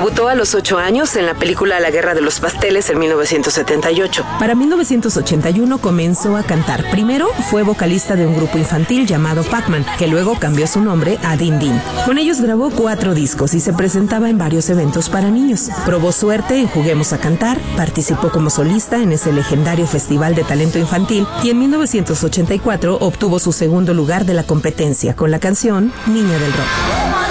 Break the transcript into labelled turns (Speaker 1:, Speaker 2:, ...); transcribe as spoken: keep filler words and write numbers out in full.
Speaker 1: Debutó a los ocho años en la película La Guerra de los Pasteles en mil novecientos setenta y ocho.
Speaker 2: Para mil novecientos ochenta y uno comenzó a cantar. Primero fue vocalista de un grupo infantil llamado Pac-Man, que luego cambió su nombre a Din Din. Con ellos grabó cuatro discos y se presentaba en varios eventos para niños. Probó suerte en Juguemos a Cantar, participó como solista en ese legendario Festival de Talento Infantil y en mil novecientos ochenta y cuatro obtuvo su segundo lugar de la competencia con la canción Niña del Rock.